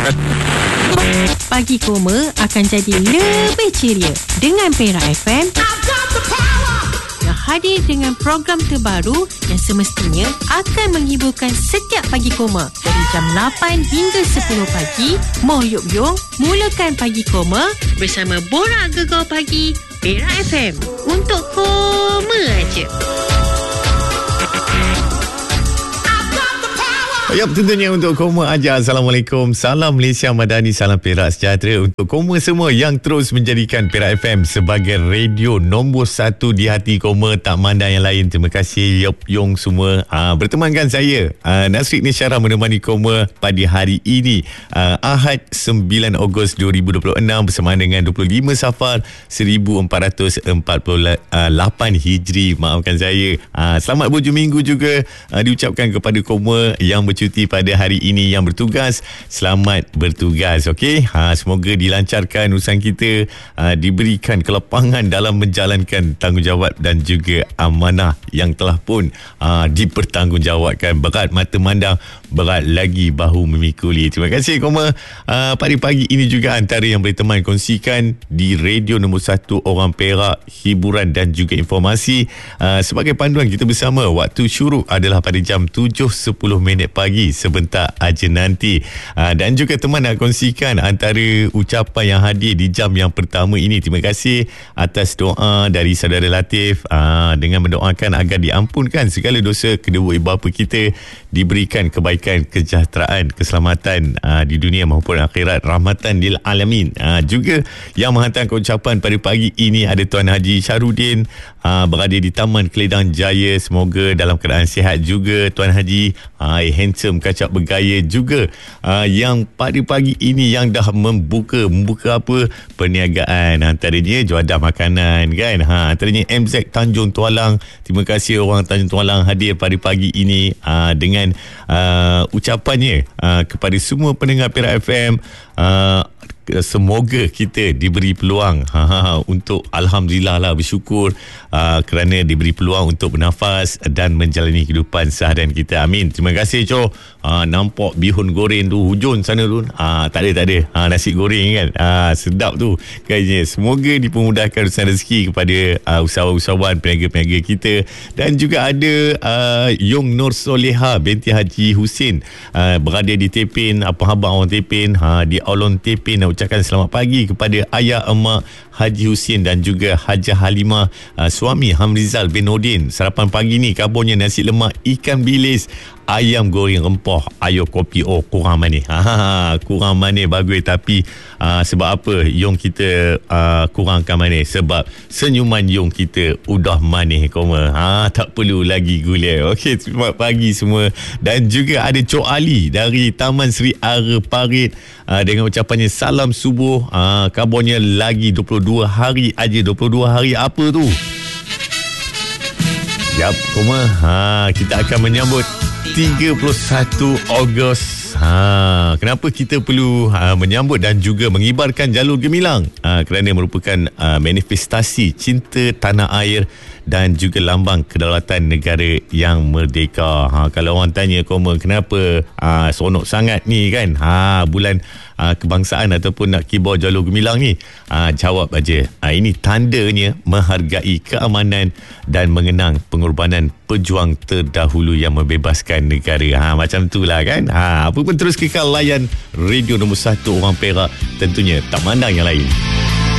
Pagi Koma akan jadi lebih ceria dengan Perak FM yang hadir dengan program terbaru yang semestinya akan menghiburkan setiap Pagi Koma dari jam 8 hingga 10 pagi. Moh Yop Yong, mulakan Pagi Koma bersama Borak Gegar Pagi Perak FM untuk Koma aja. Yap, tentunya untuk Koma aja. Assalamualaikum, salam Malaysia Madani, salam Perak sejahtera untuk Koma semua yang terus menjadikan Perak FM sebagai radio nombor 1 di hati Koma, tak mandang yang lain. Terima kasih Yop Yong semua bertemankan saya Nasrik Nisyara menemani Koma pada hari ini, Ahad 9 Ogos 2026 bersamaan dengan 25 Safar 1448 Hijri. Maafkan saya. Selamat berhujung minggu juga diucapkan kepada Koma yang cuti pada hari ini, yang bertugas, selamat bertugas. Okey, semoga dilancarkan urusan kita, diberikan kelapangan dalam menjalankan tanggungjawab dan juga amanah yang telah pun dipertanggungjawabkan. Berat mata mandang, berat lagi bahu memikuli. Terima kasih Koma. Pada pagi ini juga antara yang boleh teman kongsikan di radio nombor 1 orang Perak, hiburan dan juga informasi. Sebagai panduan kita bersama, waktu syuruk adalah pada jam 7.10 pagi sebentar aja nanti. Dan juga teman nak kongsikan antara ucapan yang hadir di jam yang pertama ini. Terima kasih atas doa dari saudara Latif dengan mendoakan agar diampunkan segala dosa kedua ibu bapa kita, diberikan kebaikan, kesejahteraan, keselamatan di dunia maupun akhirat, rahmatan lil alamin. Juga yang menghantarkan ucapan pada pagi ini ada Tuan Haji Syarudin, berada di Taman Keledang Jaya. Semoga dalam keadaan sihat juga Tuan Haji. Handsome, kacak bergaya juga, yang pada pagi ini yang dah membuka apa, perniagaan, antaranya juadah makanan kan. Antaranya MZ Tanjung Tualang. Terima kasih orang Tanjung Tualang hadir pada pagi ini dengan ucapannya kepada semua pendengar Perak FM. Semoga kita diberi peluang untuk, alhamdulillah lah, bersyukur kerana diberi peluang untuk bernafas dan menjalani kehidupan seharian kita. Amin. Terima kasih Cho. Nampak bihun goreng tu hujung sana tu, tak ada nasi goreng kan, sedap tu kayaknya. Semoga dipermudahkan urusan rezeki kepada usahawan-usahawan, peniaga-peniaga kita. Dan juga ada Yung Nur Soleha binti Haji Husin, berada di Tepin, apa khabar orang Tepin, di Aulon Tepin. Ucapkan selamat pagi kepada ayah emak Haji Husin dan juga Hajah Halimah, suami Hamrizal bin Nordin. Sarapan pagi ni kabarnya nasi lemak ikan bilis, ayam goreng rempah, ayo kopi. Oh, kurang manis. Kurang manis bagus, tapi sebab apa Yung kita kurangkan manis? Sebab senyuman Yung kita udah manis Koma. Tak perlu lagi gula. Okey, selamat pagi semua. Dan juga ada Cok Ali dari Taman Seri Ara Parit dengan ucapannya salam subuh. Kabarnya lagi 22 hari aja. 22 hari apa tu? Yap, Koma. Kita akan menyambut 31 Ogos. Kenapa kita perlu menyambut dan juga mengibarkan jalur gemilang? Kerana merupakan manifestasi cinta tanah air dan juga lambang kedaulatan negara yang merdeka. Kalau orang tanya Koma, kenapa seronok sangat ni kan, bulan kebangsaan ataupun nak kibar jalur gemilang ni, jawab aja, ini tandanya menghargai keamanan dan mengenang pengorbanan pejuang terdahulu yang membebaskan negara. Macam itulah kan. Apa pun terus kekal layan radio nombor 1 orang Perak, tentunya tak mandang yang lain.